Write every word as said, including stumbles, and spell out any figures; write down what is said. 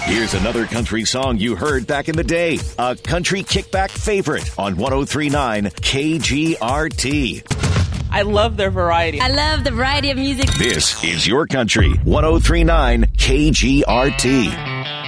Here's another country song you heard back in the day. A country kickback favorite on one oh three point nine K G R T. I love their variety. I love the variety of music. This is your country. one oh three point nine K G R T.